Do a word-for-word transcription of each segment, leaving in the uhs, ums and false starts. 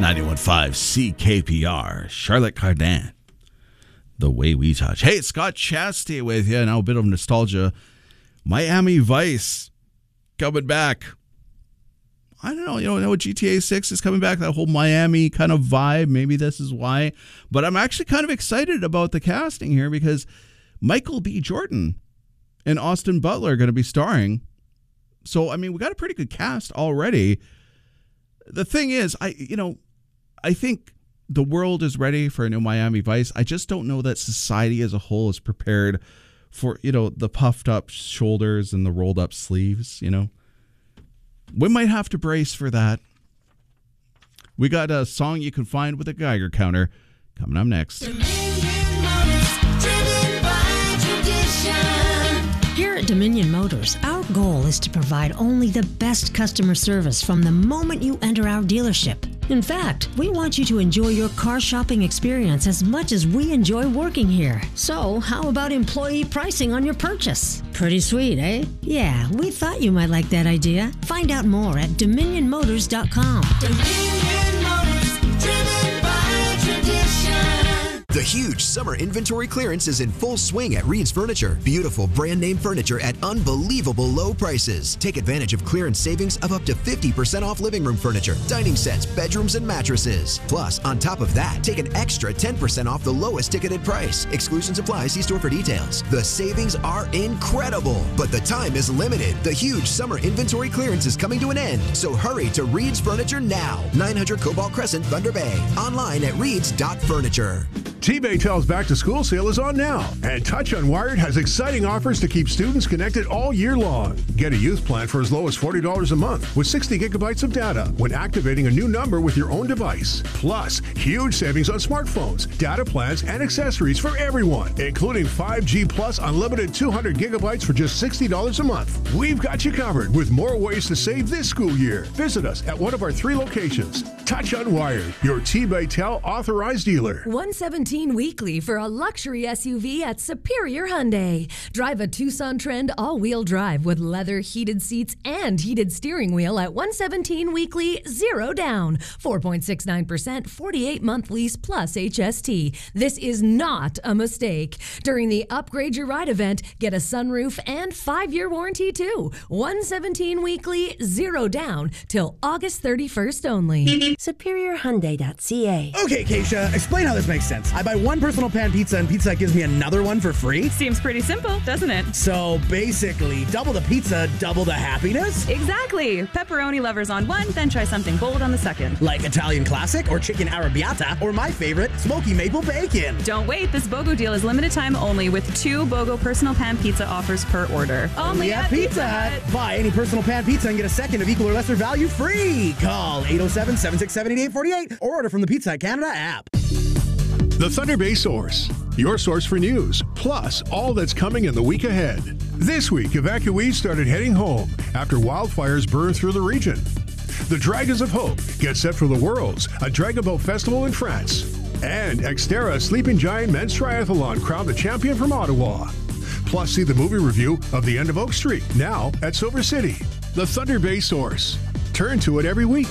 ninety-one point five C K P R, Charlotte Cardin, The Way We Touch. Hey, it's Scott Chastity with you. Now a bit of nostalgia. Miami Vice coming back. I don't know, you know, G T A six is coming back, that whole Miami kind of vibe. Maybe this is why. But I'm actually kind of excited about the casting here because Michael B. Jordan and Austin Butler are going to be starring. So, I mean, we got a pretty good cast already. The thing is, I, you know, I think the world is ready for a new Miami Vice. I just don't know that society as a whole is prepared for, you know, the puffed up shoulders and the rolled up sleeves, you know. We might have to brace for that. We got a song you can find with a Geiger counter coming up next. Here at Dominion Motors, our goal is to provide only the best customer service from the moment you enter our dealership. In fact, we want you to enjoy your car shopping experience as much as we enjoy working here. So, how about employee pricing on your purchase? Pretty sweet, eh? Yeah, we thought you might like that idea. Find out more at Dominion Motors dot com. Dominion Motors, driven by tradition. The huge summer inventory clearance is in full swing at Reed's Furniture. Beautiful brand name furniture at unbelievable low prices. Take advantage of clearance savings of up to fifty percent off living room furniture, dining sets, bedrooms, and mattresses. Plus, on top of that, take an extra ten percent off the lowest ticketed price. Exclusions apply. See store for details. The savings are incredible, but the time is limited. The huge summer inventory clearance is coming to an end, so hurry to Reed's Furniture now. nine hundred Cobalt Crescent, Thunder Bay. Online at reeds dot furniture. T-Baytel's back-to-school sale is on now, and Touch Unwired has exciting offers to keep students connected all year long. Get a youth plan for as low as forty dollars a month with sixty gigabytes of data when activating a new number with your own device. Plus, huge savings on smartphones, data plans, and accessories for everyone, including five G Plus unlimited two hundred gigabytes for just sixty dollars a month. We've got you covered with more ways to save this school year. Visit us at one of our three locations. Touch Unwired, your T-Baytel authorized dealer. one seventeen weekly for a luxury S U V at Superior Hyundai. Drive a Tucson Trend all-wheel drive with leather heated seats and heated steering wheel at one seventeen weekly, zero down, four point six nine percent, forty-eight month lease plus H S T. This is not a mistake. During the Upgrade Your Ride event, get a sunroof and five-year warranty too. one seventeen weekly, zero down till August thirty-first only. Superior Hyundai dot C A. Okay, Keisha, explain how this makes sense. I buy one personal pan pizza and Pizza Hut gives me another one for free? Seems pretty simple, doesn't it? So basically, double the pizza, double the happiness? Exactly. Pepperoni lovers on one, then try something bold on the second. Like Italian classic or chicken arrabbiata or my favorite, smoky maple bacon. Don't wait, this BOGO deal is limited time only with two BOGO personal pan pizza offers per order. Only at, at Pizza, Pizza Hut. Hut. Buy any personal pan pizza and get a second of equal or lesser value free. Call eight oh seven, seven six seven, eight eight four eight or order from the Pizza Hut Canada app. The Thunder Bay Source, your source for news, plus all that's coming in the week ahead. This week, evacuees started heading home after wildfires burned through the region. The Dragons of Hope get set for the Worlds, a Dragon Boat festival in France. And Xterra Sleeping Giant Men's Triathlon crowned the champion from Ottawa. Plus, see the movie review of The End of Oak Street, now at Silver City. The Thunder Bay Source. Turn to it every week.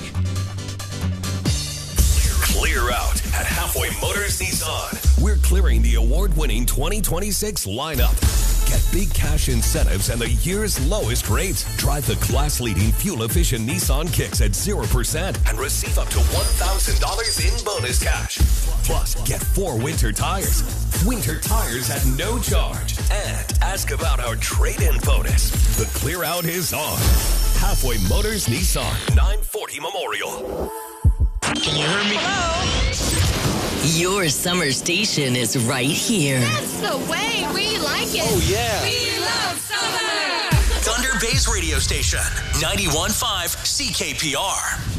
Clear out at Halfway Motors Nissan. We're clearing the award-winning twenty twenty-six lineup. Get big cash incentives and the year's lowest rates. Drive the class-leading fuel-efficient Nissan Kicks at zero percent and receive up to one thousand dollars in bonus cash. Plus, get four winter tires. Winter tires at no charge. And ask about our trade-in bonus. The clear out is on. Halfway Motors Nissan, nine forty Memorial. Can you hear me? Hello? Your summer station is right here. That's the way we like it. Oh, yeah. We love summer. Thunder Bay's radio station, ninety-one point five C K P R.